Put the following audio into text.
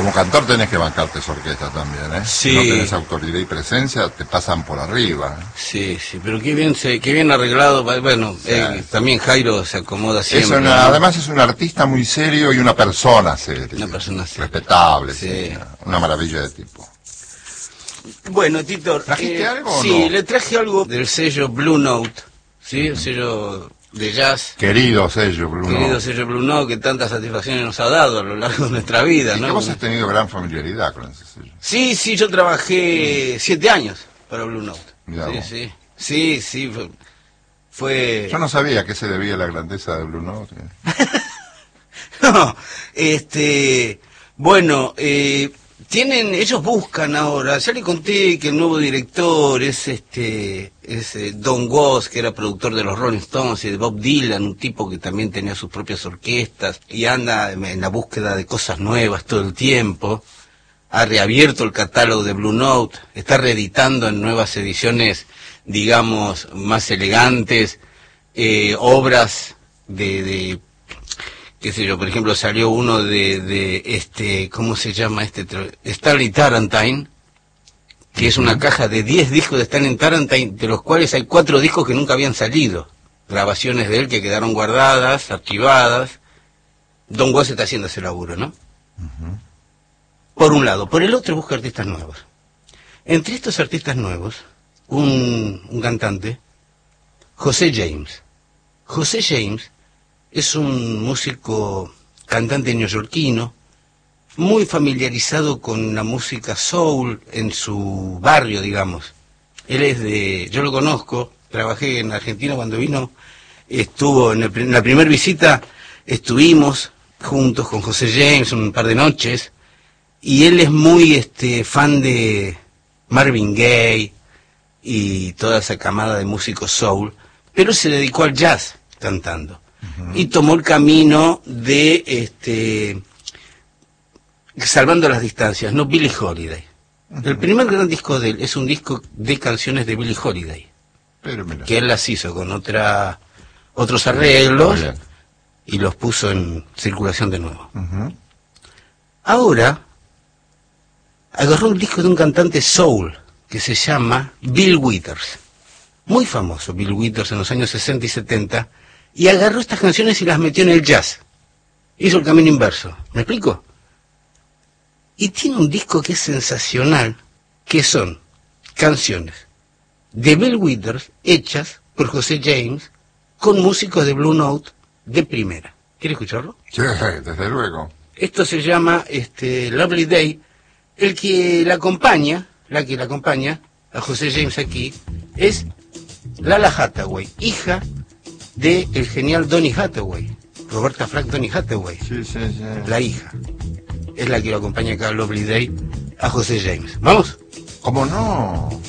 como cantor tenés que bancarte esa orquesta también, ¿eh? Sí. Si no tenés autoridad y presencia, te pasan por arriba, ¿eh? Sí, pero qué bien arreglado. Bueno, Sí. también Jairo se acomoda siempre. ¿no? Además es un artista muy serio y una persona seria. Una persona seria. Respetable, Sí. sí, una maravilla de tipo. Bueno, Tito, ¿Trajiste algo o sí, no? le traje algo del sello Blue Note, ¿sí? El sello de jazz. Querido sello, Bruno. Querido sello Blue Note, que tantas satisfacciones nos ha dado a lo largo de nuestra vida, Y ¿no? que vos has tenido gran familiaridad con ese sello. Sí, yo trabajé 7 años para Blue Note. Mirá vos. Sí, fue... Yo no sabía a qué se debía la grandeza de Blue Note. No, bueno, ellos buscan ahora, ya le conté que el nuevo director es Don Was, que era productor de los Rolling Stones y de Bob Dylan, un tipo que también tenía sus propias orquestas y anda en la búsqueda de cosas nuevas todo el tiempo. Ha reabierto el catálogo de Blue Note, está reeditando en nuevas ediciones, digamos, más elegantes, obras de qué sé yo, por ejemplo, salió uno de ¿cómo se llama Stanley Tarantine, que es una caja de 10 discos de Stanley Tarantine, de los cuales hay 4 discos que nunca habían salido, grabaciones de él que quedaron guardadas, archivadas. Don Was está haciendo ese laburo, ¿no? Por un lado. Por el otro busca artistas nuevos. Entre estos artistas nuevos, un cantante, José James. José James es un músico, cantante neoyorquino, muy familiarizado con la música soul en su barrio, digamos. Él es yo lo conozco, trabajé en Argentina cuando vino, estuvo en la primera visita, estuvimos juntos con José James un par de noches, y él es muy fan de Marvin Gaye y toda esa camada de músicos soul, pero se dedicó al jazz cantando. Y tomó el camino de salvando las distancias, no Billie Holiday. El primer gran disco de él es un disco de canciones de Billie Holiday, Pero mira. que él las hizo con otros arreglos y los puso en circulación de nuevo. Ahora agarró un disco de un cantante soul que se llama Bill Withers, muy famoso Bill Withers en los años 60 y 70, y agarró estas canciones y las metió en el jazz. Hizo el camino inverso. ¿Me explico? Y tiene un disco que es sensacional, que son canciones de Bill Withers hechas por José James con músicos de Blue Note de primera. ¿Quiere escucharlo? Sí, desde luego. Esto se llama Lovely Day. La que la acompaña a José James aquí es Lala Hathaway, hija del genial Donny Hathaway, Roberta Flack Donny Hathaway. Sí. La hija es la que lo acompaña acá a Lovely Day a José James. ¿Vamos? ¿Cómo no?